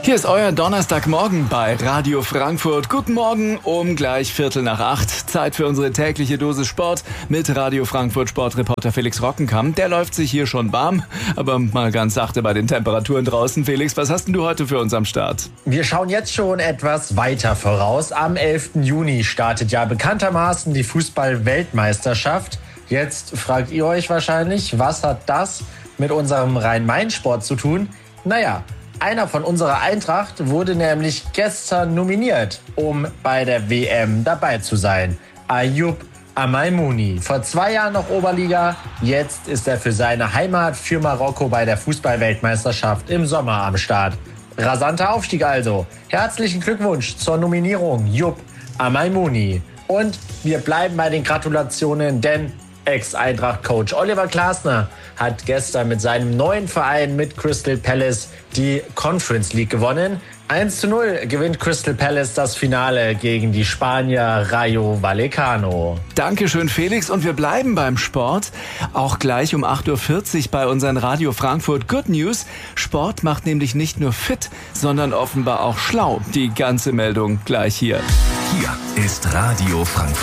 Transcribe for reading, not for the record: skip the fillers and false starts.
Hier ist euer Donnerstagmorgen bei Radio Frankfurt. Guten Morgen um gleich 7:45. Zeit für unsere tägliche Dosis Sport mit Radio Frankfurt Sportreporter Felix Rockenkamp. Der läuft sich hier schon warm, aber mal ganz sachte bei den Temperaturen draußen. Felix, was hast denn du heute für uns am Start? Wir schauen jetzt schon etwas weiter voraus. Am 11. Juni startet ja bekanntermaßen die Fußball-Weltmeisterschaft. Jetzt fragt ihr euch wahrscheinlich, was hat das mit unserem Rhein-Main-Sport zu tun? Naja, einer von unserer Eintracht wurde nämlich gestern nominiert, um bei der WM dabei zu sein. Ayoub Amaimouni. Vor 2 Jahren noch Oberliga, jetzt ist er für seine Heimat für Marokko bei der Fußball-Weltmeisterschaft im Sommer am Start. Rasanter Aufstieg also. Herzlichen Glückwunsch zur Nominierung, Ayoub Amaimouni. Und wir bleiben bei den Gratulationen, denn Ex-Eintracht-Coach Oliver Glasner hat gestern mit seinem neuen Verein mit Crystal Palace die Conference League gewonnen. 1:0 gewinnt Crystal Palace das Finale gegen die Spanier Rayo Vallecano. Dankeschön, Felix. Und wir bleiben beim Sport. Auch gleich um 8:40 Uhr bei unseren Radio Frankfurt Good News. Sport macht nämlich nicht nur fit, sondern offenbar auch schlau. Die ganze Meldung gleich hier. Hier ist Radio Frankfurt.